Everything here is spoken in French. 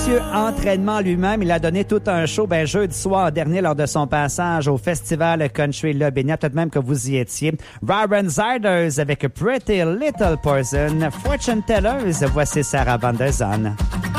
Monsieur Entraînement lui-même, il a donné tout un show jeudi soir dernier lors de son passage au Festival Country La Binière. Peut-être même que vous y étiez. Robin Zarders avec Pretty Little Person. Fortune Tellers, voici Sarah Van Der Zon.